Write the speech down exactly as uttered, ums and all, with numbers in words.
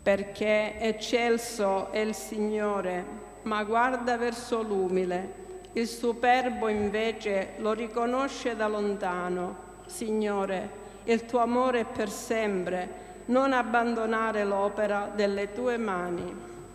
perché eccelso è il Signore, ma guarda verso l'umile. Il superbo invece lo riconosce da lontano. Signore, il tuo amore è per sempre, non abbandonare l'opera delle tue mani.